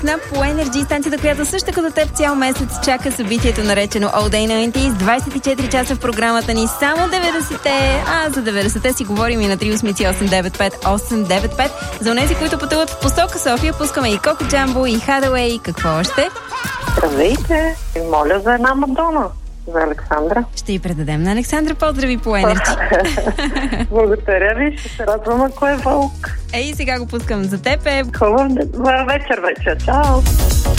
на по Energy, станцията, която също като теб цял месец чака събитието наречено All Day 90s, 24 часа в програмата ни, само 90-те. А за 90-те си говорим и на 380-895-895. За онези, които пътуват в посока София, пускаме и Коко Джамбо, и Хадауей, и какво още? Здравейте! Моля за една Мадона. За Александра. Ще й предадем на Александра. Поздрави по Energy. Благодаря ви, ще се радвам, ако е вълк. Ей, сега го пускам за теб. Хубав вечер. Чао!